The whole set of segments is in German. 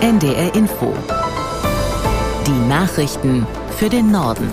NDR Info. Die Nachrichten für den Norden.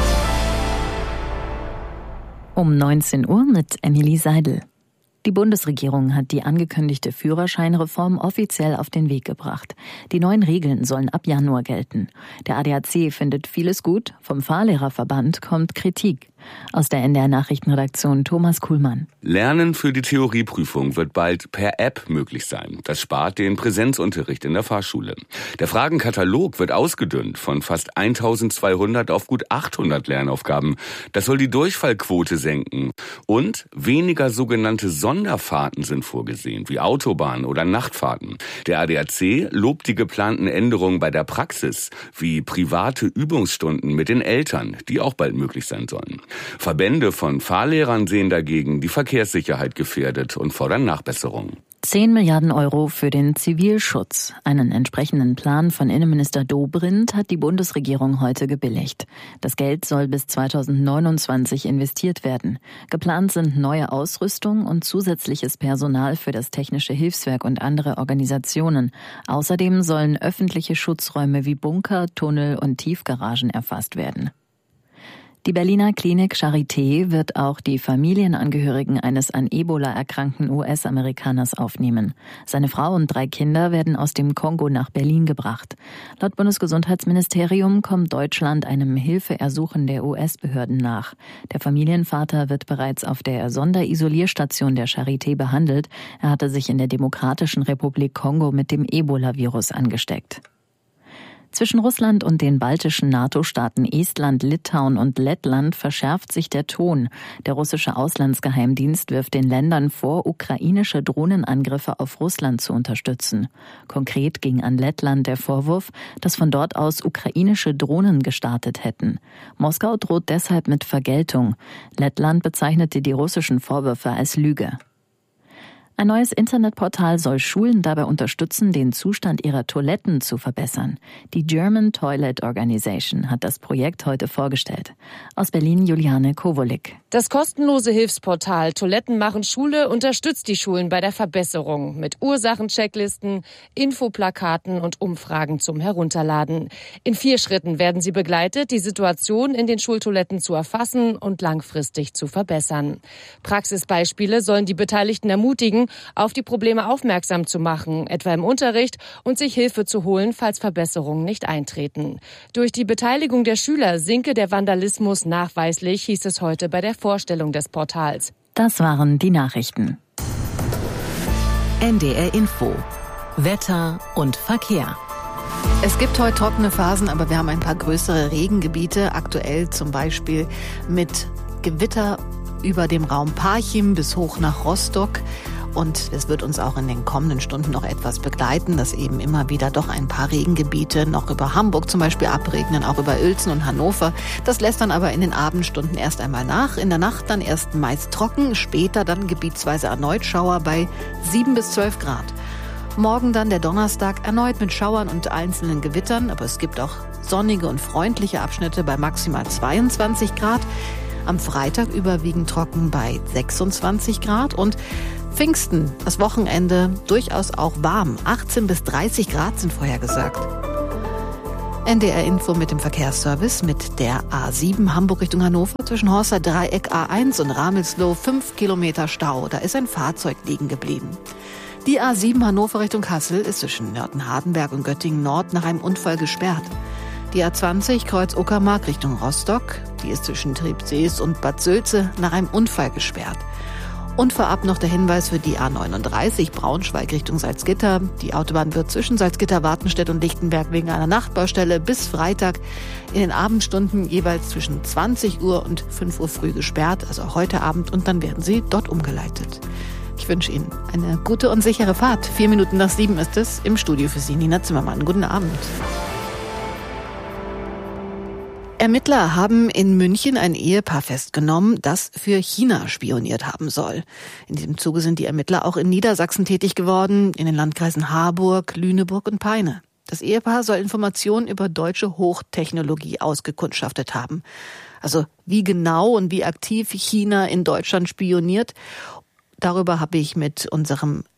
Um 19 Uhr mit Emily Seidel. Die Bundesregierung hat die angekündigte Führerscheinreform offiziell auf den Weg gebracht. Die neuen Regeln sollen ab Januar gelten. Der ADAC findet vieles gut, vom Fahrlehrerverband kommt Kritik. Aus der NDR-Nachrichtenredaktion Thomas Kuhlmann. Lernen für die Theorieprüfung wird bald per App möglich sein. Das spart den Präsenzunterricht in der Fahrschule. Der Fragenkatalog wird ausgedünnt von fast 1200 auf gut 800 Lernaufgaben. Das soll die Durchfallquote senken. Und weniger sogenannte Sonderfahrten sind vorgesehen, wie Autobahn- oder Nachtfahrten. Der ADAC lobt die geplanten Änderungen bei der Praxis, wie private Übungsstunden mit den Eltern, die auch bald möglich sein sollen. Verbände von Fahrlehrern sehen dagegen die Verkehrssicherheit gefährdet und fordern Nachbesserungen. 10 Milliarden Euro für den Zivilschutz. Einen entsprechenden Plan von Innenminister Dobrindt hat die Bundesregierung heute gebilligt. Das Geld soll bis 2029 investiert werden. Geplant sind neue Ausrüstung und zusätzliches Personal für das Technische Hilfswerk und andere Organisationen. Außerdem sollen öffentliche Schutzräume wie Bunker, Tunnel und Tiefgaragen erfasst werden. Die Berliner Klinik Charité wird auch die Familienangehörigen eines an Ebola erkrankten US-Amerikaners aufnehmen. Seine Frau und 3 Kinder werden aus dem Kongo nach Berlin gebracht. Laut Bundesgesundheitsministerium kommt Deutschland einem Hilfeersuchen der US-Behörden nach. Der Familienvater wird bereits auf der Sonderisolierstation der Charité behandelt. Er hatte sich in der Demokratischen Republik Kongo mit dem Ebola-Virus angesteckt. Zwischen Russland und den baltischen NATO-Staaten Estland, Litauen und Lettland verschärft sich der Ton. Der russische Auslandsgeheimdienst wirft den Ländern vor, ukrainische Drohnenangriffe auf Russland zu unterstützen. Konkret ging an Lettland der Vorwurf, dass von dort aus ukrainische Drohnen gestartet hätten. Moskau droht deshalb mit Vergeltung. Lettland bezeichnete die russischen Vorwürfe als Lüge. Ein neues Internetportal soll Schulen dabei unterstützen, den Zustand ihrer Toiletten zu verbessern. Die German Toilet Organization hat das Projekt heute vorgestellt. Aus Berlin Juliane Kowolik. Das kostenlose Hilfsportal Toiletten machen Schule unterstützt die Schulen bei der Verbesserung mit Ursachenchecklisten, Infoplakaten und Umfragen zum Herunterladen. In 4 Schritten werden sie begleitet, die Situation in den Schultoiletten zu erfassen und langfristig zu verbessern. Praxisbeispiele sollen die Beteiligten ermutigen, auf die Probleme aufmerksam zu machen, etwa im Unterricht, und sich Hilfe zu holen, falls Verbesserungen nicht eintreten. Durch die Beteiligung der Schüler sinke der Vandalismus nachweislich, hieß es heute bei der Vorstellung des Portals. Das waren die Nachrichten. NDR Info. Wetter und Verkehr. Es gibt heute trockene Phasen, aber wir haben ein paar größere Regengebiete, aktuell zum Beispiel mit Gewitter über dem Raum Parchim bis hoch nach Rostock. Und es wird uns auch in den kommenden Stunden noch etwas begleiten, dass eben immer wieder doch ein paar Regengebiete noch über Hamburg zum Beispiel abregnen, auch über Uelzen und Hannover. Das lässt dann aber in den Abendstunden erst einmal nach. In der Nacht dann erst meist trocken, später dann gebietsweise erneut Schauer bei 7 bis 12 Grad. Morgen dann der Donnerstag erneut mit Schauern und einzelnen Gewittern, aber es gibt auch sonnige und freundliche Abschnitte bei maximal 22 Grad. Am Freitag überwiegend trocken bei 26 Grad und Pfingsten, das Wochenende, durchaus auch warm. 18 bis 30 Grad sind vorhergesagt. NDR Info mit dem Verkehrsservice mit der A7 Hamburg Richtung Hannover zwischen Horster Dreieck A1 und Ramelsloh 5 Kilometer Stau. Da ist ein Fahrzeug liegen geblieben. Die A7 Hannover Richtung Kassel ist zwischen Nörten-Hardenberg und Göttingen Nord nach einem Unfall gesperrt. Die A20 Kreuz Uckermark Richtung Rostock, die ist zwischen Triebsees und Bad Sülze nach einem Unfall gesperrt. Und vorab noch der Hinweis für die A39 Braunschweig Richtung Salzgitter. Die Autobahn wird zwischen Salzgitter, Wartenstedt und Lichtenberg wegen einer Nachtbaustelle bis Freitag in den Abendstunden jeweils zwischen 20 Uhr und 5 Uhr früh gesperrt, also heute Abend, und dann werden sie dort umgeleitet. Ich wünsche Ihnen eine gute und sichere Fahrt. 4 Minuten nach 7 ist es. Im Studio für Sie Nina Zimmermann. Guten Abend. Ermittler haben in München ein Ehepaar festgenommen, das für China spioniert haben soll. In diesem Zuge sind die Ermittler auch in Niedersachsen tätig geworden, in den Landkreisen Harburg, Lüneburg und Peine. Das Ehepaar soll Informationen über deutsche Hochtechnologie ausgekundschaftet haben. Also wie genau und wie aktiv China in Deutschland spioniert, darüber habe ich mit unserem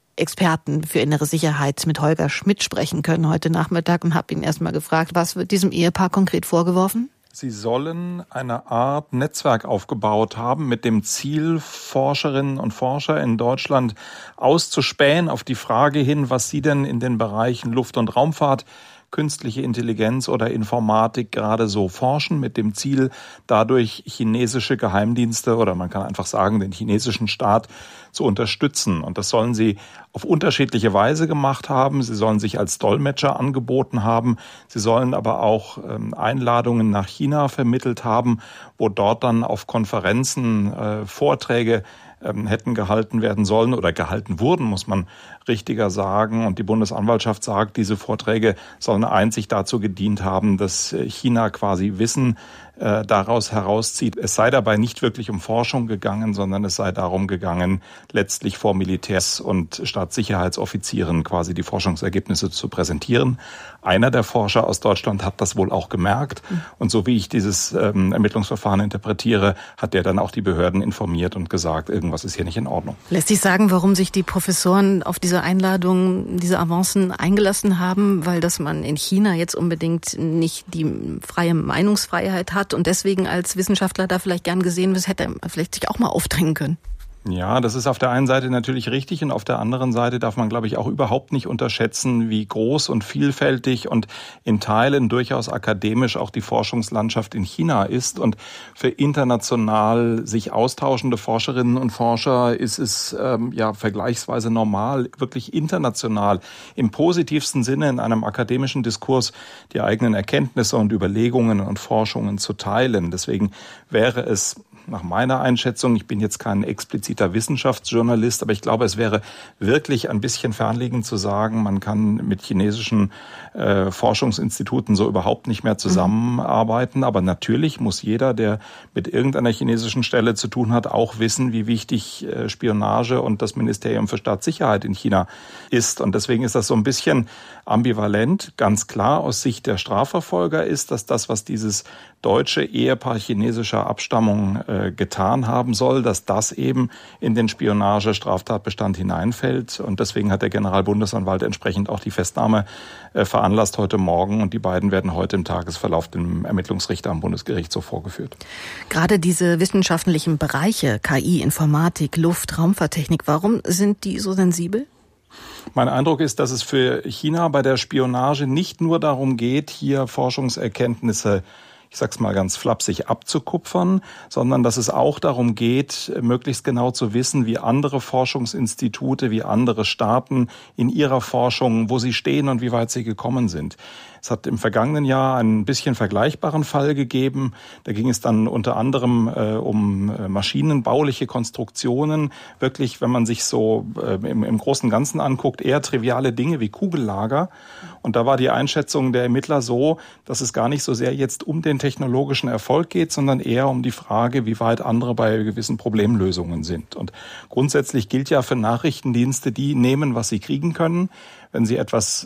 Experten für innere Sicherheit mit Holger Schmidt sprechen können heute Nachmittag und habe ihn erstmal gefragt, was wird diesem Ehepaar konkret vorgeworfen? Sie sollen eine Art Netzwerk aufgebaut haben mit dem Ziel, Forscherinnen und Forscher in Deutschland auszuspähen auf die Frage hin, was sie denn in den Bereichen Luft- und Raumfahrt, künstliche Intelligenz oder Informatik gerade so forschen, mit dem Ziel, dadurch chinesische Geheimdienste oder man kann einfach sagen, den chinesischen Staat zu unterstützen. Und das sollen sie auf unterschiedliche Weise gemacht haben. Sie sollen sich als Dolmetscher angeboten haben. Sie sollen aber auch Einladungen nach China vermittelt haben, wo dort dann auf Konferenzen Vorträge hätten gehalten werden sollen oder gehalten wurden, muss man richtiger sagen. Und die Bundesanwaltschaft sagt, diese Vorträge sollen einzig dazu gedient haben, dass China quasi Wissen daraus herauszieht. Es sei dabei nicht wirklich um Forschung gegangen, sondern es sei darum gegangen, letztlich vor Militärs und Staatssicherheitsoffizieren quasi die Forschungsergebnisse zu präsentieren. Einer der Forscher aus Deutschland hat das wohl auch gemerkt. Und so wie ich dieses Ermittlungsverfahren interpretiere, hat der dann auch die Behörden informiert und gesagt, irgendwas ist hier nicht in Ordnung. Lässt sich sagen, warum sich die Professoren auf diese Einladung, diese Avancen eingelassen haben, weil dass man in China jetzt unbedingt nicht die freie Meinungsfreiheit hat und deswegen als Wissenschaftler da vielleicht gern gesehen wird, hätte er vielleicht sich auch mal aufdrängen können. Ja, das ist auf der einen Seite natürlich richtig und auf der anderen Seite darf man, glaube ich, auch überhaupt nicht unterschätzen, wie groß und vielfältig und in Teilen durchaus akademisch auch die Forschungslandschaft in China ist. Und für international sich austauschende Forscherinnen und Forscher ist es vergleichsweise normal, wirklich international im positivsten Sinne in einem akademischen Diskurs die eigenen Erkenntnisse und Überlegungen und Forschungen zu teilen. Deswegen wäre es nach meiner Einschätzung, ich bin jetzt kein expliziter Wissenschaftsjournalist, aber ich glaube, es wäre wirklich ein bisschen fernliegend zu sagen, man kann mit chinesischen Forschungsinstituten so überhaupt nicht mehr zusammenarbeiten. Aber natürlich muss jeder, der mit irgendeiner chinesischen Stelle zu tun hat, auch wissen, wie wichtig Spionage und das Ministerium für Staatssicherheit in China ist. Und deswegen ist das so ein bisschen ambivalent. Ganz klar aus Sicht der Strafverfolger ist, dass das, was dieses deutsche Ehepaar chinesischer Abstammung getan haben soll, dass das eben in den Spionage-Straftatbestand hineinfällt. Und deswegen hat der Generalbundesanwalt entsprechend auch die Festnahme veranlasst heute Morgen. Und die beiden werden heute im Tagesverlauf dem Ermittlungsrichter am Bundesgerichtshof vorgeführt. Gerade diese wissenschaftlichen Bereiche, KI, Informatik, Luft, Raumfahrttechnik, warum sind die so sensibel? Mein Eindruck ist, dass es für China bei der Spionage nicht nur darum geht, hier Forschungserkenntnisse, ich sag's mal ganz flapsig, abzukupfern, sondern dass es auch darum geht, möglichst genau zu wissen, wie andere Forschungsinstitute, wie andere Staaten in ihrer Forschung, wo sie stehen und wie weit sie gekommen sind. Es hat im vergangenen Jahr einen bisschen vergleichbaren Fall gegeben. Da ging es dann unter anderem um maschinenbauliche Konstruktionen. Wirklich, wenn man sich so im Großen und Ganzen anguckt, eher triviale Dinge wie Kugellager. Und da war die Einschätzung der Ermittler so, dass es gar nicht so sehr jetzt um den technologischen Erfolg geht, sondern eher um die Frage, wie weit andere bei gewissen Problemlösungen sind. Und grundsätzlich gilt ja für Nachrichtendienste, die nehmen, was sie kriegen können. Wenn sie etwas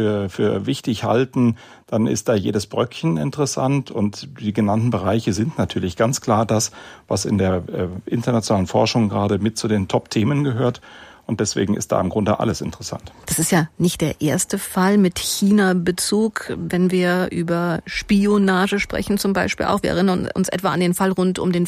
für wichtig halten, dann ist da jedes Bröckchen interessant. Und die genannten Bereiche sind natürlich ganz klar das, was in der internationalen Forschung gerade mit zu den Top-Themen gehört. Und deswegen ist da im Grunde alles interessant. Das ist ja nicht der erste Fall mit China-Bezug, wenn wir über Spionage sprechen zum Beispiel auch. Wir erinnern uns etwa an den Fall rund um den